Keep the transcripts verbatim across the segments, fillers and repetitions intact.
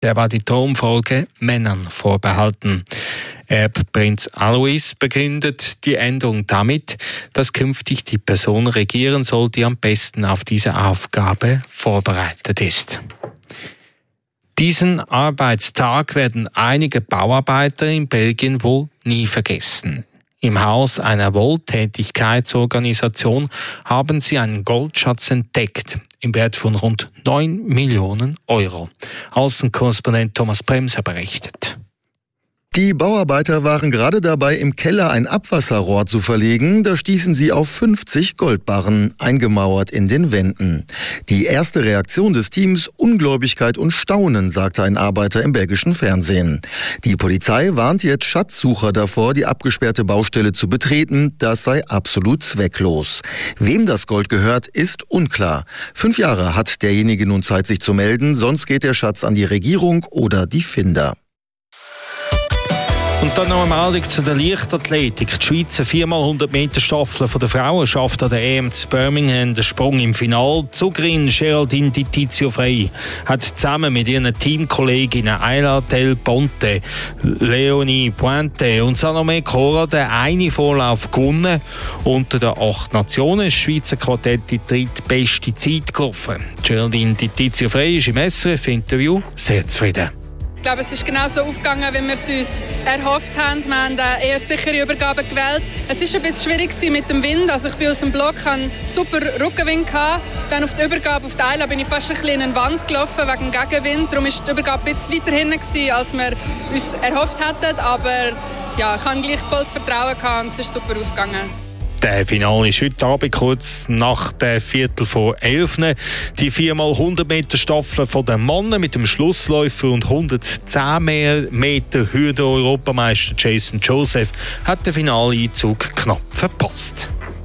Der war die Thronfolge Männern vorbehalten. Erbprinz Alois begründet die Änderung damit, dass künftig die Person regieren soll, die am besten auf diese Aufgabe vorbereitet ist. Diesen Arbeitstag werden einige Bauarbeiter in Belgien wohl nie vergessen. Im Haus einer Wohltätigkeitsorganisation haben sie einen Goldschatz entdeckt, im Wert von rund neun Millionen Euro. Außenkorrespondent Thomas Bremser berichtet. Die Bauarbeiter waren gerade dabei, im Keller ein Abwasserrohr zu verlegen. Da stießen sie auf fünfzig Goldbarren, eingemauert in den Wänden. Die erste Reaktion des Teams: Ungläubigkeit und Staunen, sagte ein Arbeiter im belgischen Fernsehen. Die Polizei warnt jetzt Schatzsucher davor, die abgesperrte Baustelle zu betreten. Das sei absolut zwecklos. Wem das Gold gehört, ist unklar. Fünf Jahre hat derjenige nun Zeit, sich zu melden, sonst geht der Schatz an die Regierung oder die Finder. Und dann noch einmal zu der Leichtathletik. Die Schweizer vier mal hundert Meter Staffel der Frauen schafft an der E M zu Birmingham den Sprung im Finale. Die Zugerin Geraldine Di Tizio Frey hat zusammen mit ihren Teamkolleginnen Ayla Del Ponte, Leonie Pointe und Salome Cora den einen Vorlauf gewonnen. Unter den acht Nationen ist das Schweizer Quartett die drittbeste Zeit gelaufen. Geraldine Di Tizio Frey ist im S R F-Interview sehr zufrieden. Ich glaube, es ist genauso aufgegangen, wie wir es uns erhofft haben. Wir haben eine eher sichere Übergabe gewählt. Es war ein bisschen schwierig mit dem Wind. Also ich bin aus dem Block, hatte super Rückenwind. Dann auf die Übergabe auf die Eila bin ich fast ein bisschen in eine Wand gelaufen wegen dem Gegenwind. Darum war die Übergabe ein bisschen weiter hinten, als wir uns erhofft hätten. Aber ja, ich hatte gleich volles Vertrauen und es ist super aufgegangen. Der Finale ist heute Abend kurz nach der Viertel vor elf. Die vier mal hundert Meter Staffel von den Männern mit dem Schlussläufer und hundertzehn Meter Hürden-Europameister Jason Joseph hat den Finaleinzug knapp verpasst.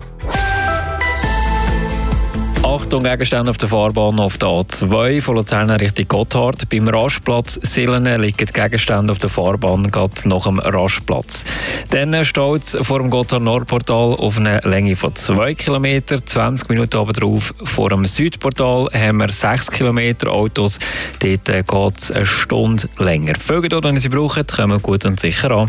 Achtung, Gegenstände auf der Fahrbahn auf der A zwei von Luzern Richtung Gotthard. Beim Rastplatz Sillene liegen die Gegenstände auf der Fahrbahn gerade nach dem Rastplatz. Dann steht es vor dem Gotthard-Nordportal auf einer Länge von zwei Kilometer. zwanzig Minuten oben drauf vor dem Südportal haben wir sechs Kilometer Autos. Dort geht es eine Stunde länger. Folgt dort, wenn ihr sie brauchen, kommen gut und sicher an.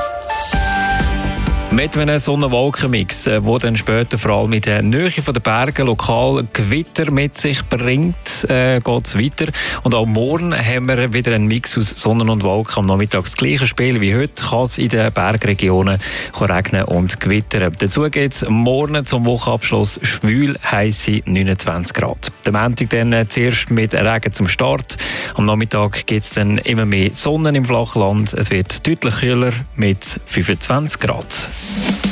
Mit einem Sonne-Wolken-Mix, der dann später vor allem mit der Nähe der Berge lokal Gewitter mit sich bringt, äh, geht es weiter. Und auch morgen haben wir wieder einen Mix aus Sonne und Wolken. Am Nachmittag das gleiche Spiel wie heute, kann es in den Bergregionen regnen und gewittern. Dazu geht es morgen zum Wochenabschluss schwül heisse neunundzwanzig Grad. Der Montag dann zuerst mit Regen zum Start. Am Nachmittag gibt es dann immer mehr Sonne im Flachland. Es wird deutlich kühler mit fünfundzwanzig Grad.